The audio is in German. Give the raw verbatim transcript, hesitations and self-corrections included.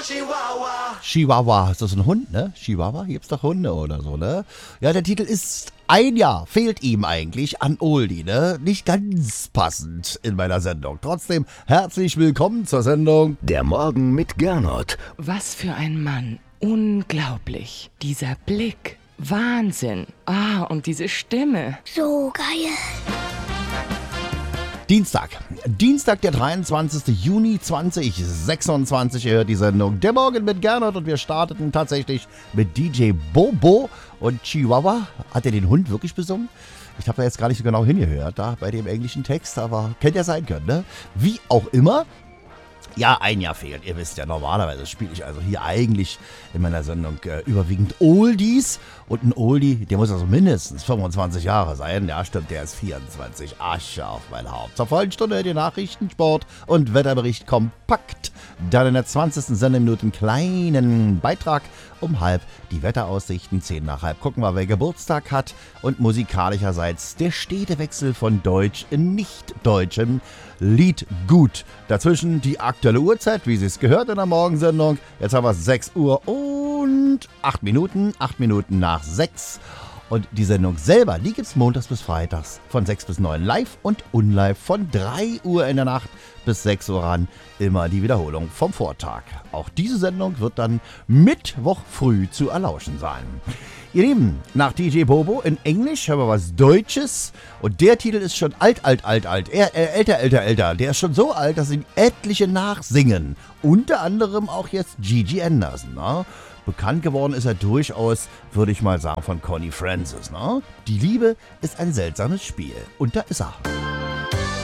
Chihuahua, ist das ein Hund, ne? Chihuahua, gibt's doch Hunde oder so, ne? Ja, der Titel ist Ein Jahr fehlt ihm eigentlich an Oldie, ne? Nicht ganz passend in meiner Sendung. Trotzdem herzlich willkommen zur Sendung Der Morgen mit Gernot. Was für ein Mann. Unglaublich. Dieser Blick. Wahnsinn. Ah, und diese Stimme. So geil. Dienstag. Dienstag, der dreiundzwanzigster Juni zweitausendsechsundzwanzig. Ihr hört die Sendung Der Morgen mit Gernot und wir starteten tatsächlich mit D J Bobo und Chihuahua. Hat er den Hund wirklich besungen? Ich habe da jetzt gar nicht so genau hingehört, da bei dem englischen Text, aber könnte ja sein können, ne? Wie auch immer. Ja, ein Jahr fehlt. Ihr wisst ja, normalerweise spiele ich also hier eigentlich in meiner Sendung äh, überwiegend Oldies. Und ein Oldie, der muss also mindestens fünfundzwanzig Jahre sein. Ja, stimmt, der ist vierundzwanzig. Asche auf mein Haupt. Zur vollen Stunde die Nachrichten, Sport und Wetterbericht kompakt. Dann in der zwanzigsten Sendeminute einen kleinen Beitrag um halb die Wetteraussichten, zehn nach halb. Gucken wir, wer Geburtstag hat. Und musikalischerseits der stete Wechsel von Deutsch in nicht-deutschem Lied gut. Dazwischen die aktuelle Uhrzeit, wie sie es gehört in der Morgensendung. Jetzt haben wir sechs Uhr und acht Minuten. acht Minuten nach sechs. Und die Sendung selber, die gibt's montags bis freitags von sechs bis neun live und unlive von drei Uhr in der Nacht bis sechs Uhr ran. Immer die Wiederholung vom Vortag. Auch diese Sendung wird dann Mittwoch früh zu erlauschen sein. Ihr Lieben, nach D J Bobo in Englisch hören wir was Deutsches. Und der Titel ist schon alt, alt, alt, alt. Er, äh, älter, älter, älter. Der ist schon so alt, dass ihn etliche nachsingen. Unter anderem auch jetzt Gigi Anderson. Ne? Bekannt geworden ist er durchaus, würde ich mal sagen, von Connie Francis. Ne? Die Liebe ist ein seltsames Spiel. Und da ist er.